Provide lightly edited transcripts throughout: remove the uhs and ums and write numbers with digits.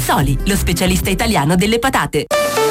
Soli, lo specialista italiano delle patate.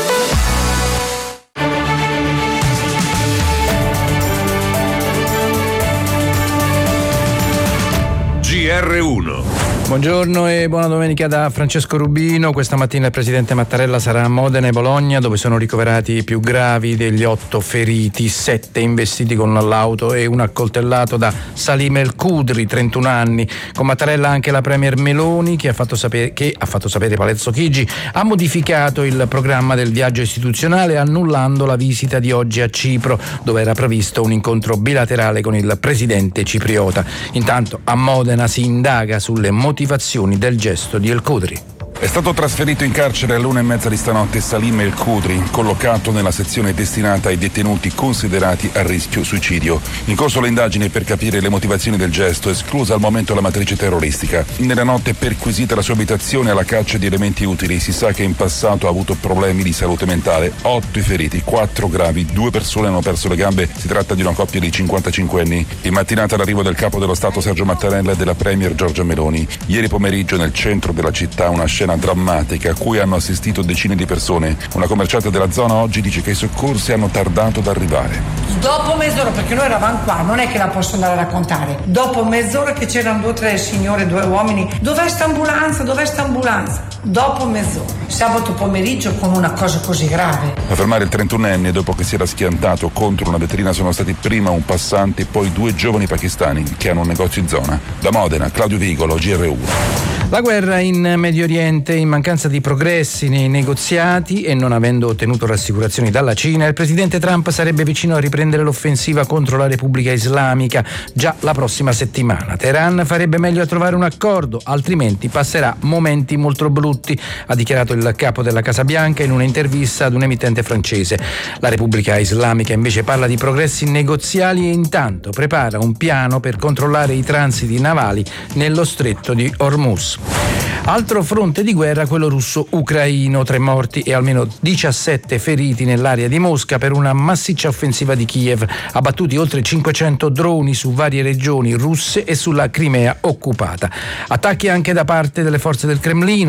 GR1. Buongiorno e buona domenica da Francesco Rubino. Questa mattina il presidente Mattarella sarà a Modena e Bologna, dove sono ricoverati i più gravi degli 8 feriti, 7 investiti con l'auto e un accoltellato da Salim El Khudri, 31 anni. Con Mattarella anche la premier Meloni, che ha fatto sapere Palazzo Chigi ha modificato il programma del viaggio istituzionale, annullando la visita di oggi a Cipro, dove era previsto un incontro bilaterale con il presidente cipriota. Intanto a Modena si indaga sulle motivazioni del gesto di El Khudri. È stato trasferito in carcere all'1:30 di stanotte Salim El Khudri, collocato nella sezione destinata ai detenuti considerati a rischio suicidio. In corso le indagini per capire le motivazioni del gesto, esclusa al momento la matrice terroristica. Nella notte perquisita la sua abitazione alla caccia di elementi utili. Si sa che in passato ha avuto problemi di salute mentale. 8 i feriti, 4 gravi, 2 persone hanno perso le gambe. Si tratta di una coppia di 55 anni. In mattinata l'arrivo del capo dello Stato Sergio Mattarella e della premier Giorgia Meloni. Ieri pomeriggio nel centro della città una scena drammatica a cui hanno assistito decine di persone. Una commerciante della zona oggi dice che i soccorsi hanno tardato ad arrivare. Dopo mezz'ora, perché noi eravamo qua, non è che la posso andare a raccontare. Dopo mezz'ora che c'erano 2 o 3 signore, 2 uomini. Dov'è sta ambulanza? Dov'è sta ambulanza? Dopo mezz'ora. Sabato pomeriggio con una cosa così grave. A fermare il 31enne dopo che si era schiantato contro una vetrina sono stati prima un passante e poi 2 giovani pakistani che hanno un negozio in zona. Da Modena, Claudio Vigolo, GR1. La guerra in Medio Oriente, in mancanza di progressi nei negoziati e non avendo ottenuto rassicurazioni dalla Cina, il presidente Trump sarebbe vicino a riprendere l'offensiva contro la Repubblica Islamica già la prossima settimana. Teheran farebbe meglio a trovare un accordo, altrimenti passerà momenti molto brutti, ha dichiarato il capo della Casa Bianca in un'intervista ad un emittente francese. La Repubblica Islamica invece parla di progressi negoziali e intanto prepara un piano per controllare i transiti navali nello stretto di Hormuz. Altro fronte di guerra, quello russo-ucraino, 3 morti e almeno 17 feriti nell'area di Mosca per una massiccia offensiva di Kiev, abbattuti oltre 500 droni su varie regioni russe e sulla Crimea occupata. Attacchi anche da parte delle forze del Cremlino,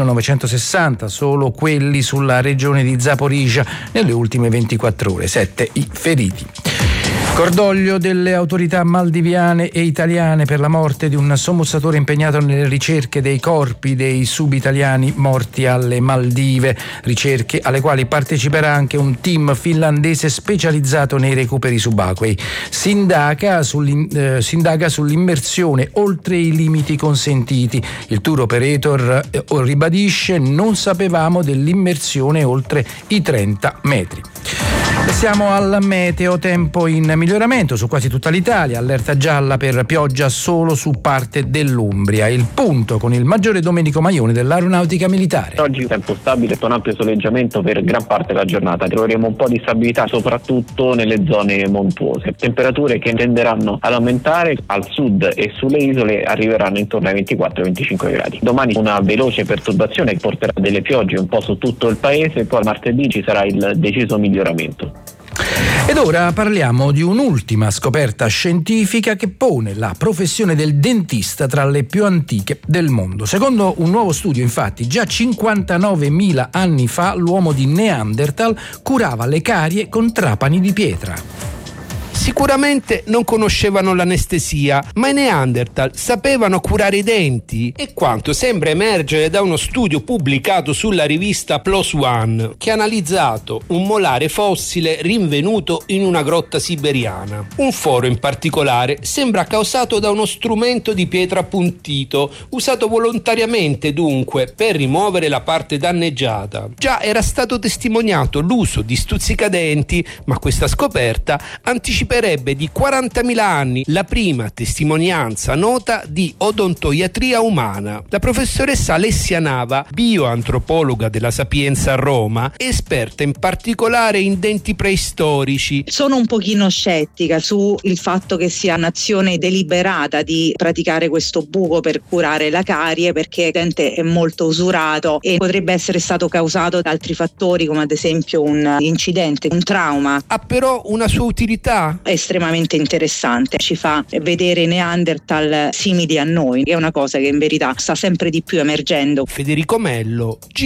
960 solo quelli sulla regione di Zaporizhzhia nelle ultime 24 ore, 7 i feriti. Cordoglio delle autorità maldiviane e italiane per la morte di un sommozzatore impegnato nelle ricerche dei corpi dei subitaliani morti alle Maldive, ricerche alle quali parteciperà anche un team finlandese specializzato nei recuperi subacquei. Si indaga sull'immersione oltre i limiti consentiti. Il tour operator ribadisce: non sapevamo dell'immersione oltre i 30 metri. Siamo al meteo, tempo in miglioramento su quasi tutta l'Italia, allerta gialla per pioggia solo su parte dell'Umbria. Il punto con il maggiore Domenico Maione dell'Aeronautica Militare. Oggi tempo stabile con ampio soleggiamento per gran parte della giornata. Troveremo un po' di stabilità soprattutto nelle zone montuose. Temperature che tenderanno ad aumentare al sud e sulle isole arriveranno intorno ai 24-25 gradi. Domani una veloce perturbazione che porterà delle piogge un po' su tutto il paese, poi martedì ci sarà il deciso miglioramento. Ed ora parliamo di un'ultima scoperta scientifica che pone la professione del dentista tra le più antiche del mondo. Secondo un nuovo studio, infatti, già 59.000 anni fa l'uomo di Neanderthal curava le carie con trapani di pietra. Sicuramente non conoscevano l'anestesia, ma i Neanderthal sapevano curare i denti, e quanto sembra emergere da uno studio pubblicato sulla rivista PLOS ONE, che ha analizzato un molare fossile rinvenuto in una grotta siberiana. Un foro in particolare sembra causato da uno strumento di pietra appuntito, usato volontariamente dunque per rimuovere la parte danneggiata. Già era stato testimoniato l'uso di stuzzicadenti, ma questa scoperta anticiperebbe di 40.000 anni la prima testimonianza nota di odontoiatria umana. La professoressa Alessia Nava, bioantropologa della Sapienza a Roma, esperta in particolare in denti preistorici. Sono un pochino scettica sul fatto che sia un'azione deliberata di praticare questo buco per curare la carie, perché il dente è molto usurato e potrebbe essere stato causato da altri fattori, come ad esempio un incidente, un trauma. Ha però una sua utilità estremamente interessante, ci fa vedere i Neanderthal simili a noi, che è una cosa che in verità sta sempre di più emergendo. Federico Mello,